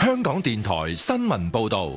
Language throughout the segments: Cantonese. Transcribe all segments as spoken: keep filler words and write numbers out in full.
香港電台新聞報道。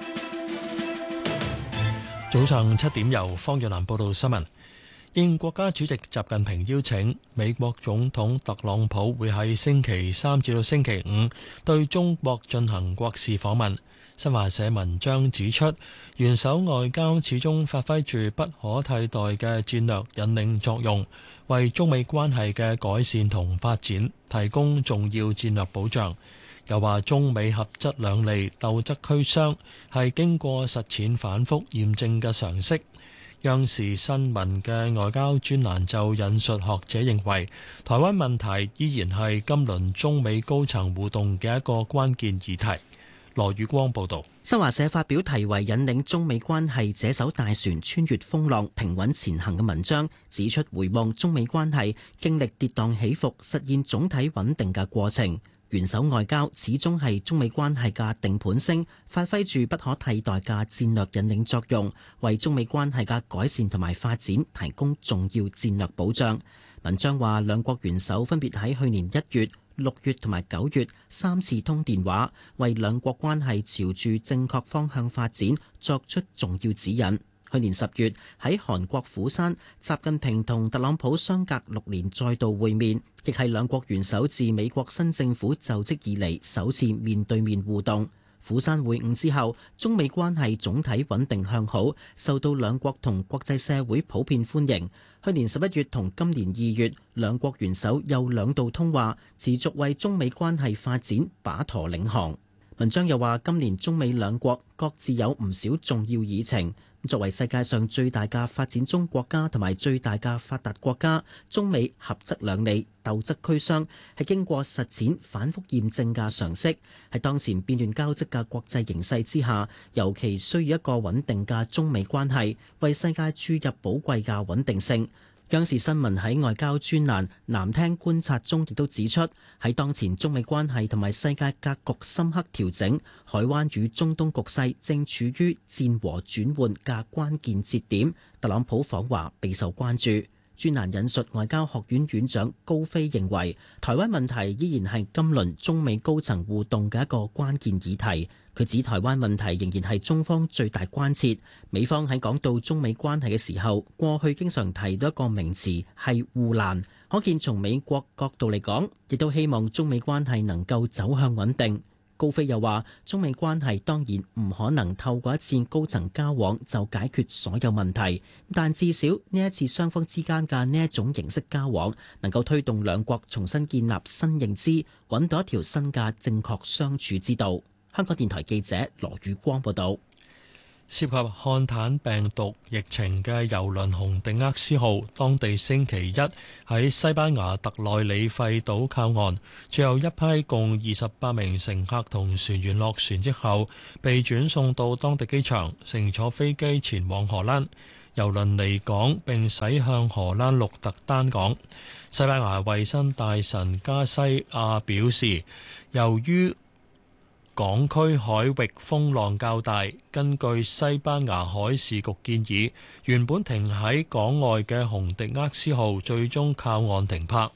早上七點，由方若蘭報道新聞。應國家主席習近平邀請，美國總統特朗普會喺星期三至到星期五對中國進行國事訪問。新華社文章指出，元首外交始終發揮住不可替代嘅戰略引領作用，為中美關係嘅改善同發展提供重要戰略保障。又話中美合則兩利，鬥則俱傷，係經過實踐反覆驗證嘅常識。央視新聞嘅外交專欄就引述學者認為，台灣問題依然係今輪中美高層互動嘅一個關鍵議題。羅宇光報道。 新華社發表題為《引領中美關係這艘大船穿越風浪，平穩前行》嘅文章，指出回望中美關係經歷跌宕起伏，實現總體穩定嘅過程。元首外交始終係中美關係嘅定盤星，發揮住不可替代嘅戰略引領作用，為中美關係嘅改善同埋發展提供重要戰略保障。文章話，兩國元首分別喺去年一月、六月同埋九月三次通電話，為兩國關係朝住正確方向發展作出重要指引。去年十月喺韓國釜山，習近平同特朗普相隔六年再度會面，亦係兩國元首自美國新政府就職以嚟首次面對面互動。釜山會晤之後，中美關係總體穩定向好，受到兩國同國際社會普遍歡迎。去年十一月同今年二月，兩國元首又兩度通話，持續為中美關係發展把舵領航。文章又話，今年中美兩國各自有唔少重要議程。作為世界上最大嘅發展中國家同埋最大嘅發達國家，中美合則兩利，鬥則俱傷，係經過實踐反覆驗證嘅常識。喺當前變亂交織嘅國際形勢之下，尤其需要一個穩定嘅中美關係，為世界注入寶貴嘅穩定性。央視新聞喺外交專欄南聽觀察中亦都指出，喺當前中美關係同埋世界格局深刻調整，海灣與中東局勢正處於戰和轉換嘅關鍵節點，特朗普訪華備受關注。專欄引述外交學院院長高飛認為，台灣問題依然係今輪中美高層互動嘅一個關鍵議題。佢指台灣問題仍然係中方最大關切。美方喺講到中美關係嘅時候，過去經常提到一個名詞係護欄，可見從美國角度嚟講，亦都希望中美關係能夠走向穩定。高飛又話，中美關係當然唔可能透過一次高層交往就解決所有問題，但至少呢一次雙方之間嘅呢一種形式交往，能夠推動兩國重新建立新認知，揾到一條新嘅正確相處之道。香港電台記者羅宇光報道。 涉及漢坦病毒疫情嘅郵輪紅迪厄斯號，當地星期一喺西班牙特內里費島靠岸，最後一批共二十八名乘客同船員落船之後，被轉送到當地機場，乘坐飛機前往荷蘭。郵輪離港並駛向荷蘭鹿特丹港。西班牙衛生大臣加西亞表示，由於港區海域風浪較大，根據西班牙海事局建議，原本停喺港外嘅紅迪厄斯號最終靠岸停泊，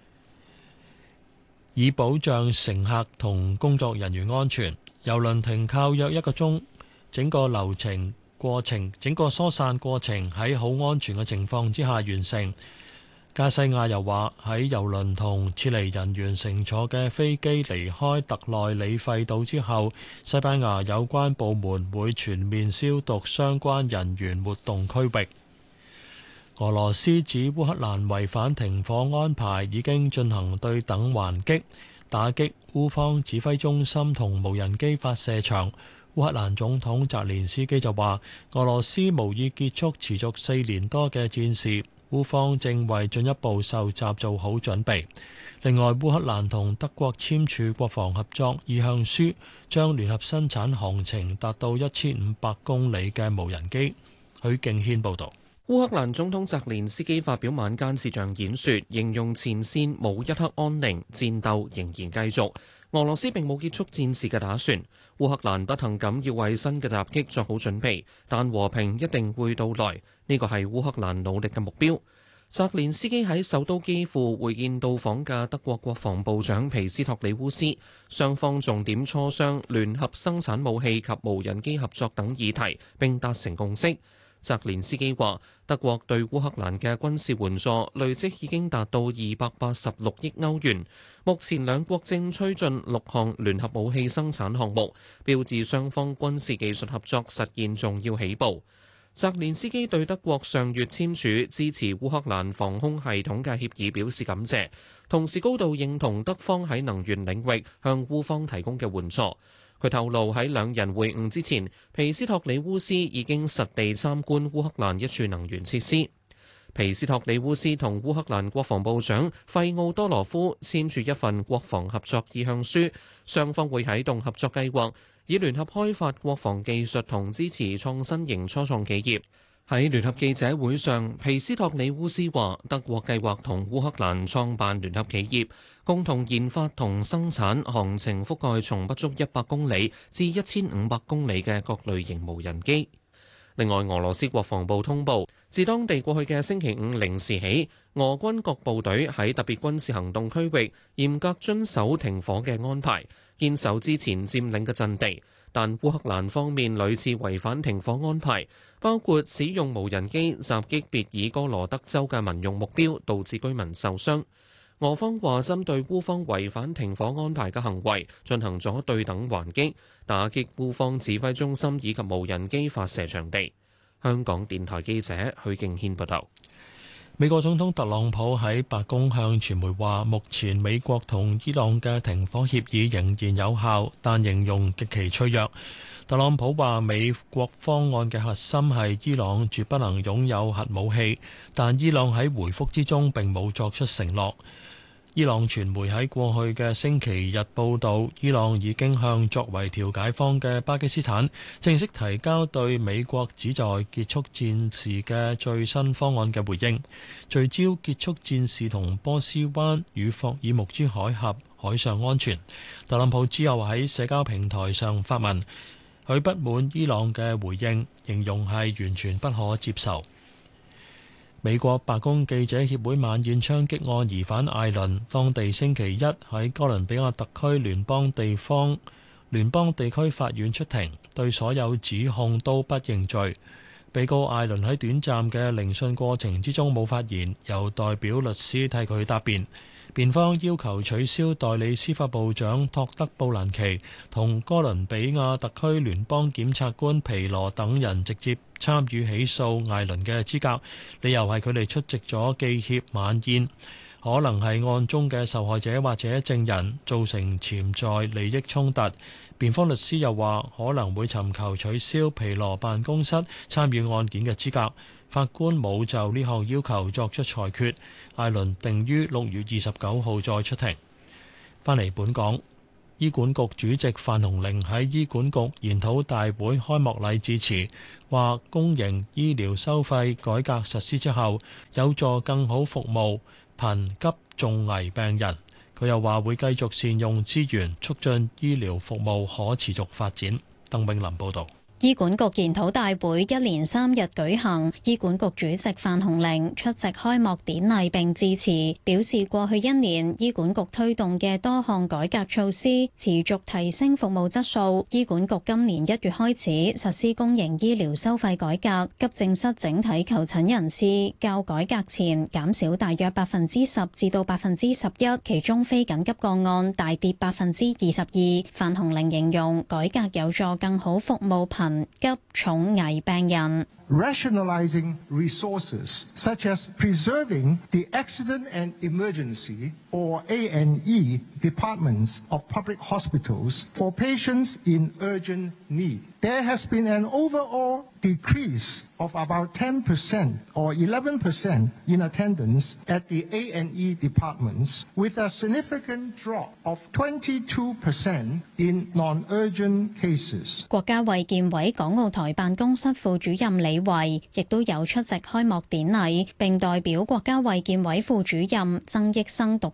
以保障乘客同工作人員安全。郵輪停靠約一個鐘，整個流程過程、整個疏散過程喺好安全嘅情況之下完成。加西亞又話，喺郵輪同撤離人員乘坐嘅飛機離開特內里費島之後，西班牙有關部門會全面消毒相關人員活動區域。俄羅斯指烏克蘭違反停火安排，已經進行對等還擊，打擊烏方指揮中心同無人機發射場。烏克蘭總統澤連斯基就話，俄羅斯無意結束持續四年多嘅戰事。烏方正為進一步受襲做好準備。另外，烏克蘭同德國簽署國防合作意向書，將聯合生產航程達到一千五百公里嘅無人機。許敬軒報導。 烏克蘭總統澤連斯基發表晚間視像演說，形容前線冇一刻安寧，戰鬥仍然繼續。俄羅斯並冇結束戰事嘅打算。烏克蘭不幸咁要為新嘅襲擊作好準備，但和平一定會到來。呢個係烏克蘭努力嘅目標。 澤連斯基喺首都基輔會見到訪嘅德國國防部長皮斯托里烏斯，雙方重點磋商聯合生產武器及無人機合作等議題，並達成共識。澤連斯基話：德國對烏克蘭嘅軍事援助累積已經達到二百八十六億歐元，目前兩國正推進六項聯合武器生產項目，標誌雙方軍事技術合作實現重要起步。澤連斯基對德國上月簽署支持烏克蘭防空系統嘅協議表示感謝，同時高度認同德方喺能源領域向烏方提供嘅援助。佢透露喺兩人會晤之前，皮斯托里烏斯已經實地參觀烏克蘭一處能源設施。皮斯托里烏斯同烏克蘭國防部長費奧多羅夫簽署一份國防合作意向書，雙方會啟動合作計劃，以聯合開發國防技術同支持創新型初創企業。喺聯合記者會上，皮斯托里烏斯話：德國計劃同烏克蘭創辦聯合企業，共同研發同生產航程覆蓋從不足一百公里至一千五百公里嘅各類型無人機。另外，俄羅斯國防部通報，自當地過去嘅星期五零時起，俄軍各部隊喺特別軍事行動區域嚴格遵守停火嘅安排，堅守之前佔領嘅陣地。但烏克蘭方面屢次違反停火安排，包括使用無人機襲擊別爾哥羅德州嘅民用目標，導致居民受傷。俄方話針對烏方違反停火安排嘅行為進行咗對等還擊，打擊烏方指揮中心以及無人機發射場地。香港電台記者許敬軒報道。 美國總統特朗普喺白宮向傳媒話，目前美國同伊朗嘅停火協議仍然有效，但形容極其脆弱。特朗普話，美國方案嘅核心係伊朗絕不能擁有核武器，但伊朗喺回覆之中並冇作出承諾。伊朗傳媒喺過去嘅星期日報道，伊朗已經向作為調解方嘅巴基斯坦正式提交對美國旨在結束戰事嘅最新方案嘅回應，聚焦結束戰事同波斯灣與霍爾木茲海峽海上安全。特朗普之後喺社交平台上發文，佢不滿伊朗嘅回應，形容係完全不可接受。美國白宮記者協會晚宴槍擊案疑犯艾倫，當地星期一喺哥倫比亞特區聯邦地方聯邦地區法院出庭，對所有指控都不認罪。被告艾倫喺短暫嘅聆訊過程之中冇發言，由代表律師替佢答辯。辯方要求取消代理司法部長托德布蘭奇同哥倫比亞特區聯邦檢察官皮羅等人直接參與起訴艾倫嘅資格，理由係佢哋出席咗記協晚宴，可能係案中嘅受害者或者證人，造成潛在利益衝突。辯方律師又話可能會尋求取消皮羅辦公室參與案件嘅資格。法官冇就呢項要求作出裁決，艾倫定於六月二十九號再出庭。返嚟本港，醫管局主席范鴻齡喺醫管局研討大會開幕禮致辭，話公營醫療收費改革實施之後，有助更好服務貧急重危病人。佢又話會繼續善用資源，促進醫療服務可持續發展。鄧永林報導。 醫管局研討大會一連三日舉行，醫管局主席范鴻齡出席開幕典禮並致辭，表示過去一年醫管局推動嘅多項改革措施持續提升服務質素。醫管局今年一月開始實施公營醫療收費改革，急症室整體求診人次較改革前減少大約百分之十至到百分之十一，其中非緊急個案大跌百分之二十二。范鴻齡形容改革有助更好服務貧急重危病人。 Rationalizing resources, such as preserving the accident and emergency or A and E departments of public hospitals for patients in urgent need. There has been an overall decrease of about ten percent or eleven percent in attendance at the A and E departments, with a significant drop of twenty-two percent in non-urgent cases. 國家衛健委港澳台辦公室副主任李維亦都有出席開幕典禮，並代表國家衛健委副主任曾益生讀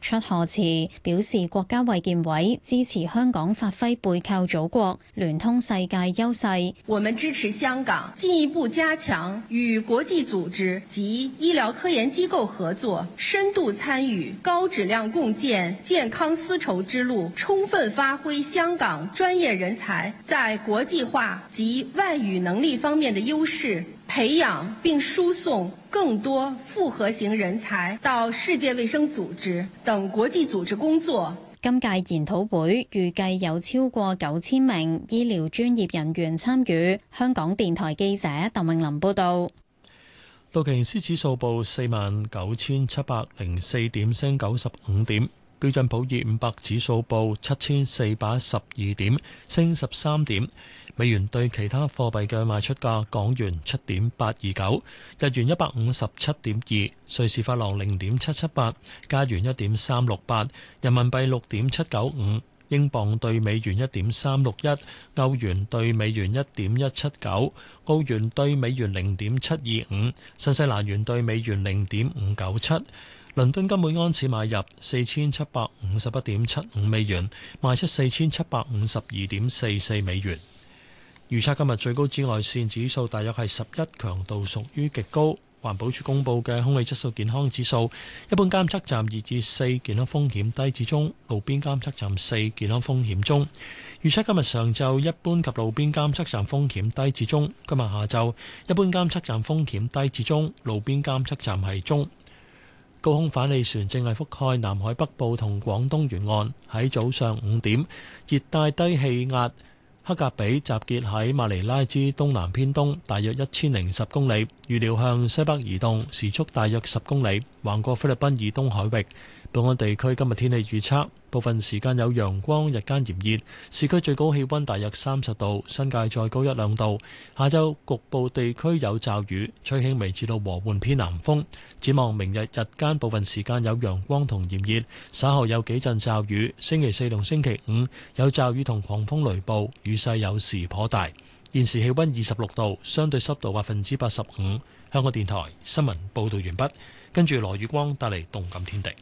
出賀詞，表示國家衛健委支持香港發揮背靠祖國、聯通世界優勢。 我們支持香港進一步加強與國際組織及醫療科研機構合作，深度參與高質量共建健康絲綢之路，充分發揮香港專業人才在國際化及外語能力方面的優勢，培養並輸送更多複合型人才到世界衛生組織等國際組織工作。 今屆研討會預計有超過九千名醫療專業人員參與。香港電台記者鄧詠琳報道。 道瓊斯指數報四萬九千七百零四點，升九十五點。標準普爾五百指數報七千四百一十二點，升十三點。美元對其他貨幣嘅賣出價：港元七點八二九，日元一百五十七點二，瑞士法郎零點七七八，加元一點三六八，人民幣六點七九五，英鎊對美元一點三六一，歐元對美元一點一七九，澳元對美元零點七二五，新西蘭元對美元零點五九七。倫敦金每安士買入四千七百五十一點七五美元，賣出四千七百五十二點四四美元。預測今日最高紫外線指數大約係十一，強度屬於極高。環保署公布嘅空氣質素健康指數，一般監測站二至四，健康風險低至中；路邊監測站四，健康風險中。預測今日上晝一般及路邊監測站風險低至中，今日下晝一般監測站風險低至中，路邊監測站係中。高空反氣旋正係覆蓋南海北部同廣東沿岸。喺早上五點，熱帶低氣壓克格比集結喺馬尼拉之東南偏東，大約一千零十公里，預料向西北移動，時速大約十公里，橫過菲律賓以東海域。本港地區今日天氣預測，部分時間有陽光，日間炎熱，市區最高氣溫大約三十度，新界再高一兩度。下晝局部地區有驟雨，吹輕微至到和緩偏南風。展望明日日間部分時間有陽光同炎熱，稍後有幾陣驟雨。星期四同星期五有驟雨同狂風雷暴，雨勢有時頗大。現時氣溫二十六度，相對濕度百分之八十五。香港電台新聞報道完畢，跟住羅宇光帶嚟動感天地。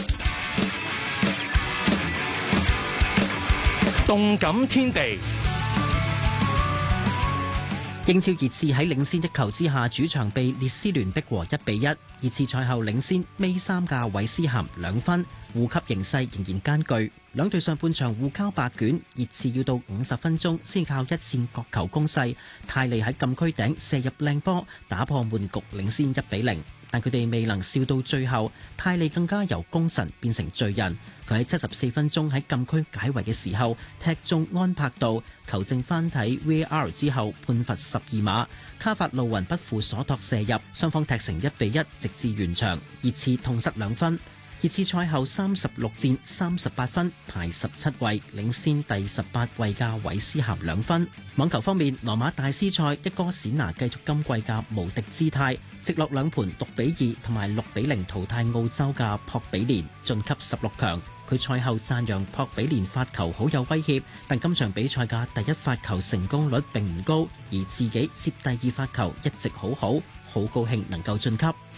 動感天地， 英超熱刺喺領先一球之下，主場被列斯聯逼和一比一。熱刺賽後領先尾三嘅韋斯咸兩分，護級形勢仍然艱巨。兩隊上半場互交白卷，熱刺要到五十分鐘先靠一戰角球攻勢，泰利喺禁區頂射入靚波，打破悶局，領先一比零。但佢哋未能笑到最後，泰利更加由功臣變成罪人。佢喺七十四分鐘喺禁區解圍嘅時候踢中安柏道，球證翻睇 V A R 之後判罰十二碼，卡法路雲不負所託射入，雙方踢成一比一，直至完場。熱刺痛失兩分。熱刺賽後三十六戰三十八分，排十七位，領先第十八位嘅韋斯咸兩分。網球方面，羅馬大師賽一哥冼拿繼續今季嘅無敵姿態，直落兩盤六比二同埋六比零淘汰澳洲嘅朴比連，晉級十六強。佢賽後讚揚朴比連發球好有威脅，但今場比賽嘅第一發球成功率並唔高，而自己接第二發球一直好好，好高興能夠晉級。